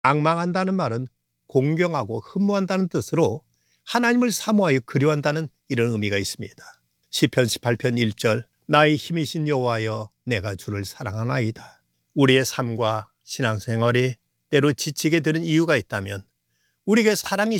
앙망한다는 말은 공경하고 흠모한다는 뜻으로 하나님을 사모하여 그리워한다는 이런 의미가 있습니다. 시편 18편 1절 나의 힘이신 여호와여 내가 주를 사랑하나이다. 우리의 삶과 신앙생활이 때로 지치게 되는 이유가 있다면 우리에게 사랑이